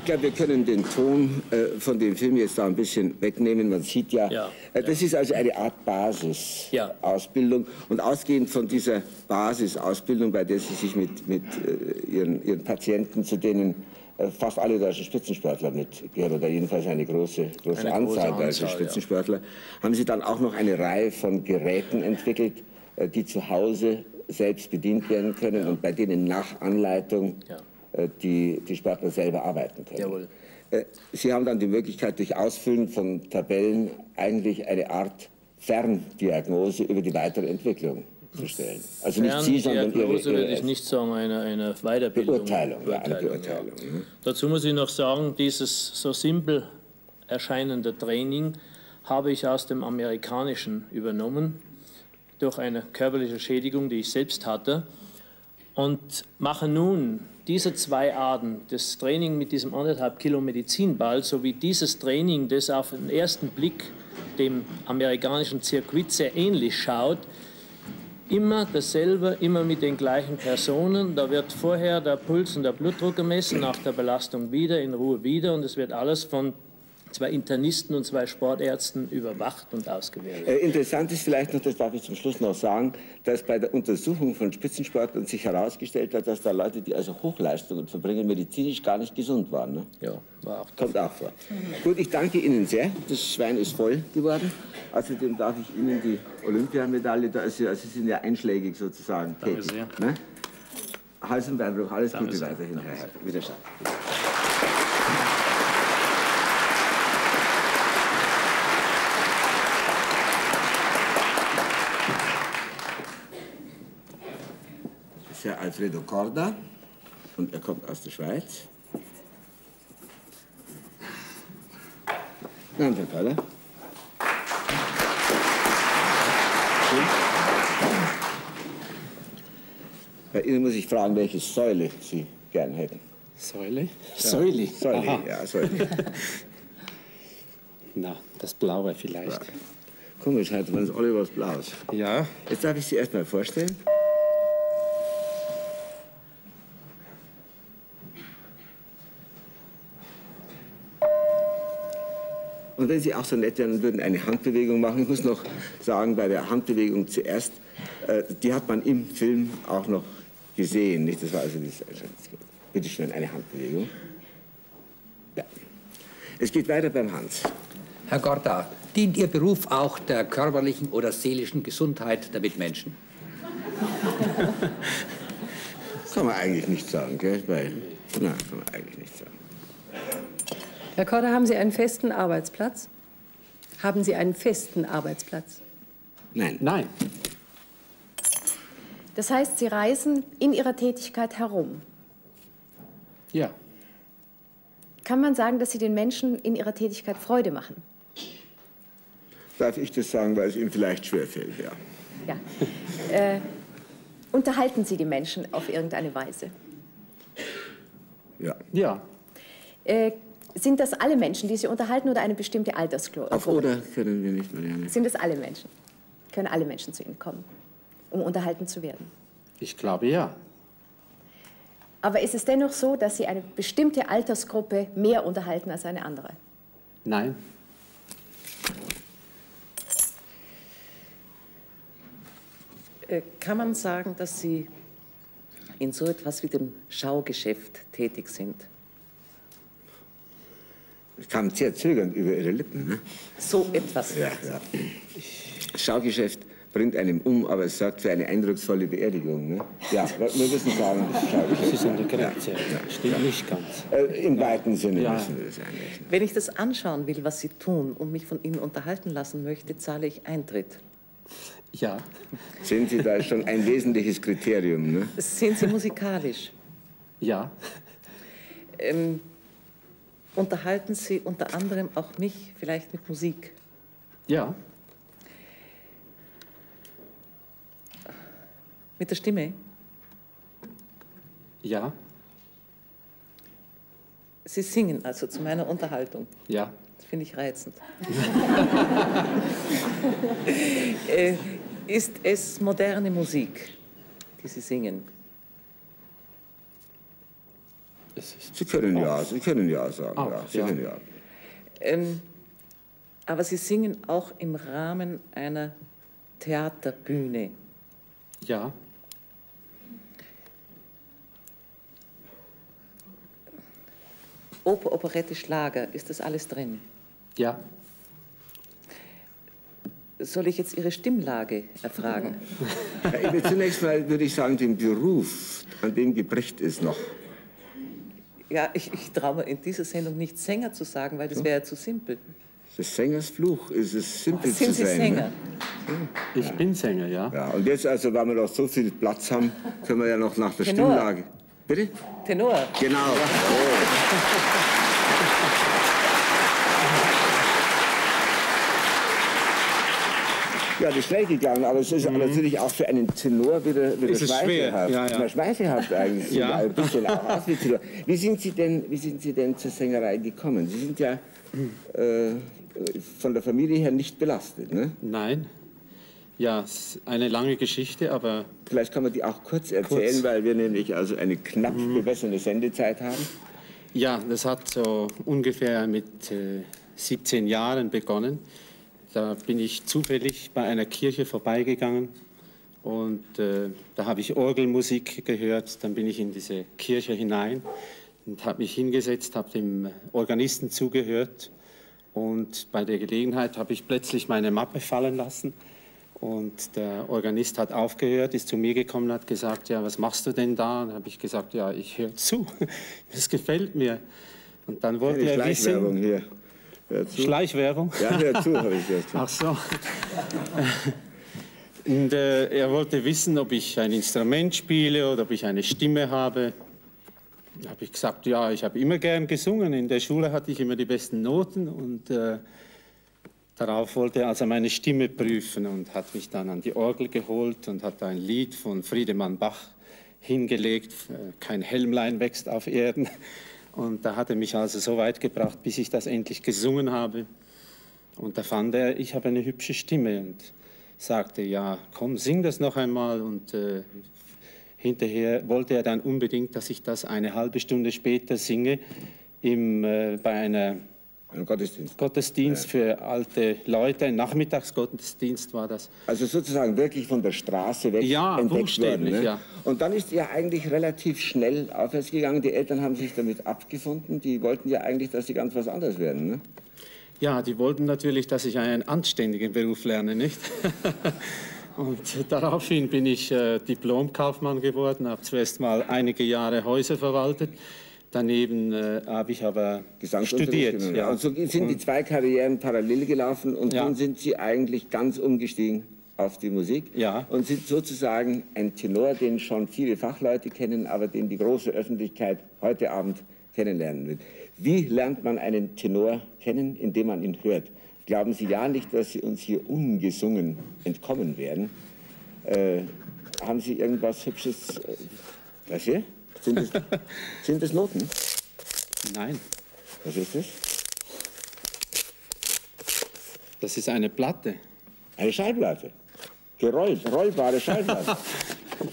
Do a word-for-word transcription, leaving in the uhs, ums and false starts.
ich glaube, wir können den Ton äh, von dem Film jetzt da ein bisschen wegnehmen. Man sieht ja, ja, äh, das ja. ist also eine Art Basisausbildung. Ja. Und ausgehend von dieser Basisausbildung, bei der Sie sich mit, mit äh, ihren, ihren Patienten, zu denen äh, fast alle deutschen Spitzensportler mitgehören, oder jedenfalls eine große, große eine Anzahl große deutscher Anzahl, Spitzensportler, ja. haben Sie dann auch noch eine Reihe von Geräten entwickelt, äh, die zu Hause selbst bedient werden können, ja. und bei denen nach Anleitung ja. äh, die, die Sportler selber arbeiten können. Jawohl. Äh, Sie haben dann die Möglichkeit, durch Ausfüllen von Tabellen eigentlich eine Art Ferndiagnose über die weitere Entwicklung zu stellen. Also nicht Sie, sondern Ihre, Ihre würde ich nicht sagen, eine, eine Weiterbildung. Beurteilung, Beurteilung, ja, eine Beurteilung. Ja. Mhm. Dazu muss ich noch sagen, dieses so simpel erscheinende Training habe ich aus dem Amerikanischen übernommen, durch eine körperliche Schädigung, die ich selbst hatte, und mache nun diese zwei Arten, das Training mit diesem anderthalb Kilo Medizinball, sowie dieses Training, das auf den ersten Blick dem amerikanischen Zirkuit sehr ähnlich schaut, immer dasselbe, immer mit den gleichen Personen. Da wird vorher der Puls und der Blutdruck gemessen, nach der Belastung wieder, in Ruhe wieder, und es wird alles von zwei Internisten und zwei Sportärzten überwacht und ausgewertet. Äh, interessant ist vielleicht noch, das darf ich zum Schluss noch sagen, dass bei der Untersuchung von Spitzensportlern sich herausgestellt hat, dass da Leute, die also Hochleistungen verbringen, medizinisch gar nicht gesund waren. Ne? Ja, war auch. Kommt auch vor. Mhm. Gut, ich danke Ihnen sehr. Das Schwein ist voll geworden. Außerdem darf ich Ihnen die Olympiamedaille, da also, also Sie sind ja einschlägig sozusagen Danke tätig. sehr. Ne? Hals- und Beinbruch, alles Danke Gute sehr. weiterhin, Herr Herr. Wiederschauen. Herr Alfredo Korda, und er kommt aus der Schweiz. Na, und Herr Korda. Bei Ihnen muss ich fragen, welche Säule Sie gern hätten. Säule? Ja. Säule? Säule, Aha. ja, Säule. Na, das Blaue vielleicht. Ja. Komisch, heute waren es alle was Blaues. Ja. Jetzt darf ich Sie erst mal vorstellen. Und wenn Sie auch so nett wären, würden eine Handbewegung machen. Ich muss noch sagen, bei der Handbewegung zuerst, äh, die hat man im Film auch noch gesehen. Nicht? Das war also das, bitte schön, eine Handbewegung. Ja. Es geht weiter beim Hans. Herr Korda, dient Ihr Beruf auch der körperlichen oder seelischen Gesundheit der Mitmenschen? Kann man eigentlich nicht sagen, gell? Weil, nein, kann man eigentlich nicht sagen. Herr Korda, haben Sie einen festen Arbeitsplatz? Haben Sie einen festen Arbeitsplatz? Nein. Nein. Das heißt, Sie reisen in Ihrer Tätigkeit herum. Ja. Kann man sagen, dass Sie den Menschen in ihrer Tätigkeit Freude machen? Darf ich das sagen, weil es Ihnen vielleicht schwerfällt, ja. Ja. äh, unterhalten Sie die Menschen auf irgendeine Weise? Ja. Ja. Äh, sind das alle Menschen, die Sie unterhalten, oder eine bestimmte Altersgruppe? Auf oder können wir nicht, Marianne? Sind es alle Menschen? Können alle Menschen zu Ihnen kommen, um unterhalten zu werden? Ich glaube, ja. Aber ist es dennoch so, dass Sie eine bestimmte Altersgruppe mehr unterhalten als eine andere? Nein. Kann man sagen, dass Sie in so etwas wie dem Schaugeschäft tätig sind? Es kam sehr zögernd über Ihre Lippen, ne? So etwas. Ja, ja. Schaugeschäft bringt einem um, aber es sorgt für eine eindrucksvolle Beerdigung, ne? Ja, wir müssen sagen, das ist Schaugeschäft. Sie sind der Grenze. Ja, ja. Stimmt ja. Nicht ganz. Äh, Im weiten Sinne ja. müssen wir das einrechnen. Wenn ich das anschauen will, was Sie tun und mich von Ihnen unterhalten lassen möchte, zahle ich Eintritt. Ja. Sehen Sie, da ist schon ein wesentliches Kriterium, ne? Sind Sie musikalisch? Ja. Ähm, unterhalten Sie unter anderem auch mich vielleicht mit Musik? Ja. Mit der Stimme? Ja. Sie singen also zu meiner Unterhaltung? Ja. Das finde ich reizend. äh, ist es moderne Musik, die Sie singen? Es ist Sie können ja, Sie können ja sagen. Auch, ja, Sie ja. können ja. Ähm, aber Sie singen auch im Rahmen einer Theaterbühne. Ja. Oper, Operette, Schlager, ist das alles drin? Ja. Soll ich jetzt Ihre Stimmlage erfragen? Ja, zunächst mal würde ich sagen, den Beruf, an dem Gebrecht ist noch. Ja, ich, ich traue mir in dieser Sendung nicht Sänger zu sagen, weil das wäre ja zu simpel. Des Sängers Fluch ist es, simpel Sind zu Sie sein. Sänger? Ne? Ich bin Sänger, ja. Ja, und jetzt, also, weil wir noch so viel Platz haben, können wir ja noch nach der Tenor. Stimmlage. Bitte? Tenor. Genau. Ja, das ist schnell gegangen, aber es ist Mhm. natürlich auch für einen Tenor wieder, wieder Ist es schwer, schmeichelhaft. ja, ja. Na, schmeichelhaft eigentlich. Ja. Ja. Ein bisschen auch aus wie Tenor. Wie sind Sie denn, wie sind Sie denn zur Sängerei gekommen? Sie sind ja äh, von der Familie her nicht belastet, ne? Nein. Ja, es ist eine lange Geschichte, aber Vielleicht kann man die auch kurz erzählen, Kurz. weil wir nämlich also eine knapp bemessene Sendezeit haben. ja, das hat so ungefähr mit äh, siebzehn Jahren begonnen. Da bin ich zufällig bei einer Kirche vorbeigegangen und äh, da habe ich Orgelmusik gehört. Dann bin ich in diese Kirche hinein und habe mich hingesetzt, habe dem Organisten zugehört und bei der Gelegenheit habe ich plötzlich meine Mappe fallen lassen. Und der Organist hat aufgehört, ist zu mir gekommen und hat gesagt, ja, was machst du denn da? Und dann habe ich gesagt, ja, ich höre zu, das gefällt mir. Und dann wollte Eine er Schleichwerbung wissen... hier. Hör zu. Schleichwerbung? Ja, hör zu, habe ich gehört. Ach so. Und äh, er wollte wissen, ob ich ein Instrument spiele oder ob ich eine Stimme habe. Da habe ich gesagt, ja, ich habe immer gern gesungen. In der Schule hatte ich immer die besten Noten und äh, darauf wollte er also meine Stimme prüfen und hat mich dann an die Orgel geholt und hat ein Lied von Friedemann Bach hingelegt, Kein Helmlein wächst auf Erden. Und da hat er mich also so weit gebracht, bis ich das endlich gesungen habe. Und da fand er, ich habe eine hübsche Stimme und sagte, ja, komm, sing das noch einmal. Und äh, hinterher wollte er dann unbedingt, dass ich das eine halbe Stunde später singe im, äh, bei einer Ein Gottesdienst. Gottesdienst für alte Leute, ein Nachmittagsgottesdienst war das. Also sozusagen wirklich von der Straße weg Ja, entdeckt worden. buchstäblich, Ne? ja. Und dann ist ja eigentlich relativ schnell aufwärts gegangen. Die Eltern haben sich damit abgefunden. Die wollten ja eigentlich, dass sie ganz was anderes werden. Ne? Ja, die wollten natürlich, dass ich einen anständigen Beruf lerne, nicht? Und daraufhin bin ich äh, Diplomkaufmann geworden, habe zuerst mal einige Jahre Häuser verwaltet. Daneben äh, habe ich aber Gesangsunterricht studiert. genommen. Ja. Und so sind die zwei Karrieren parallel gelaufen und Ja. nun sind Sie eigentlich ganz umgestiegen auf die Musik Ja. und sind sozusagen ein Tenor, den schon viele Fachleute kennen, aber den die große Öffentlichkeit heute Abend kennenlernen will. Wie lernt man einen Tenor kennen, indem man ihn hört? Glauben Sie ja nicht, dass Sie uns hier ungesungen entkommen werden? Äh, haben Sie irgendwas Hübsches? Äh, was hier? Sind das, sind das Noten? Nein, Was ist das? das ist eine Platte. Eine Schallplatte. Gerollt, rollbare Schallplatte.